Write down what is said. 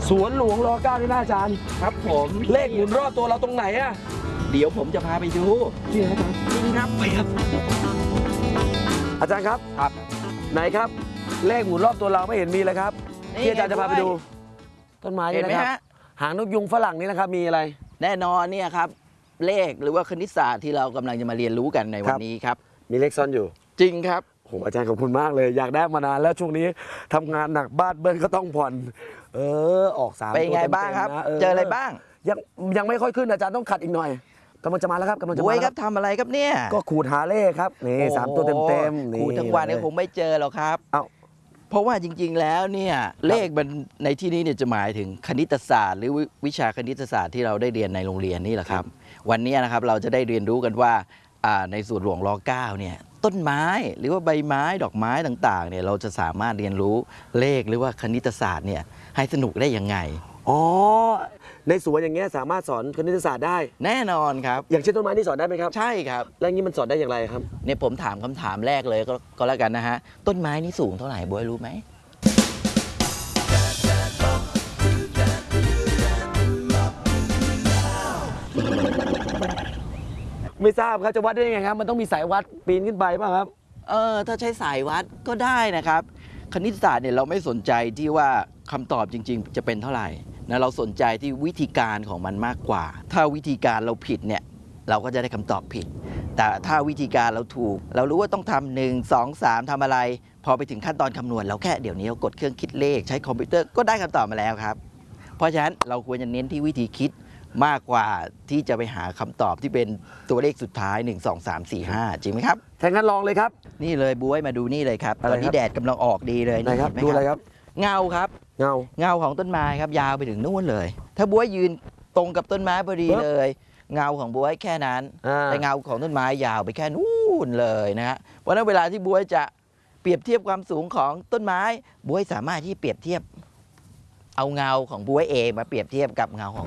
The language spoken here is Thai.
สวนหลวงร9นี่นะอาจารย์ครับผมเลขหมุนรอบตัวเราตรงไหนอะเดี๋ยวผมจะพาไปดูจริงครับจริงครับไปครับ อาจารย์ครับครับไหนครับ เลขหมุนรอบตัวเราไม่เห็นมีเลยครับที่อาจารย์จะพาไปดู ต้นไม้เห็นี่นไหมนะครับฮะหางนกยุงฝรั่งนี่นะครับมีอะไรแน่นอนเนี่ยครับเลขหรือว่าคณิตศาสตร์ที่เรากำลังจะมาเรียนรู้กันในวันนี้ครับมีเลขซ่อนอยู่จริงครับโอ้อาจารย์ขอบคุณมากเลย อยากได้มานานแล้วช่วงนี้ทำงานหนักบ้านเบิ้ลก็ต้องผ่อน ออก3 เป็นตัวไงเต็มๆบ้างครับนะเจออะไรบ้างยังไม่ค่อยขึ้นอาจารย์ต้องขัดอีกหน่อยกำลังจะมาแล้วครับกำลังจะบวมาย แล้คว รับทำอะไรครับเนี่ยก็ขูดหาเลขครับนี่โอ้โห 3 ตัวเต็มๆนี่ขูดทั้งวันเนี่ยคงไม่เจอหรอกครับเอ้าเพราะว่าจริงๆแล้วเนี่ยเลขมันในที่นี้เนี่ยจะหมายถึงคณิตศาสตร์หรือวิชาคณิตศาสตร์ที่เราได้เรียนในโรงเรียนนี่แหละครับ วันนี้นะครับเราจะได้เรียนรู้กันว่าในสวนหลวงร9เนี่ยต้นไม้หรือว่าใบไม้ดอกไม้ต่างๆเนี่ยเราจะสามารถเรียนรู้เลขหรือว่าคณิตศาสตร์เนี่ยให้สนุกได้ยังไงอ๋อในสวนอย่างเงี้ยสามารถสอนคณิตศาสตร์ได้แน่นอนครับอย่างเช่นต้นไม้นี่สอนได้ไหมครับใช่ครับแล้วงี้มันสอนได้อย่างไรครับเนี่ยผมถามคำถามแรกเลยก็แล้วกันนะฮะต้นไม้นี่สูงเท่าไหร่บวยรู้ไหมไม่ทราบครับจะวัดได้ยังไงครับมันต้องมีสายวัดปีนขึ้นไปป่ะครับถ้าใช้สายวัดก็ได้นะครับ คณิตศาสตร์เนี่ยเราไม่สนใจที่ว่าคำตอบจริง ๆ จะเป็นเท่าไหร่นะเราสนใจที่วิธีการของมันมากกว่า ถ้าวิธีการเราผิดเนี่ยเราก็จะได้คำตอบผิด แต่ถ้าวิธีการเราถูก เรารู้ว่าต้องทำ1 2 3ทำอะไร พอไปถึงขั้นตอนคำนวณเราแค่เดี๋ยวนี้เรากดเครื่องคิดเลขใช้คอมพิวเตอร์ก็ได้คำตอบมาแล้วครับ เพราะฉะนั้นเราควรจะเน้นที่วิธีคิดมากกว่าที่จะไปหาคำตอบที่เป็นตัวเลขสุดท้าย 1 2 3 4 5 จริงไหมครับถ้างั้นลองเลยครับนี่เลยบ๊วยมาดูนี่เลยครับอะไรตอนนี้ครับแดดกำลังออกดีเลยไหนครับเห็หมดูอะไรครับเงาครับเงาเงาของต้นไม้ครับยาวไปถึงนู่นเลย ถ้าบ๊วยยืนตรงกับต้นไม้พอดีปึ๊บเลย เงาของบ๊วยแค่นั้น แต่เงาของต้นไม้ยาวไปแค่นู่นเลยนะฮะเพราะฉะนั้นเวลาที่บ๊วยจะเปรียบเทียบความสูงของต้นไม้บ๊วยสามารถที่เปรียบเทียบ เอาเงาของบ๊วยเองมาเปรียบเทียบกับเงาของ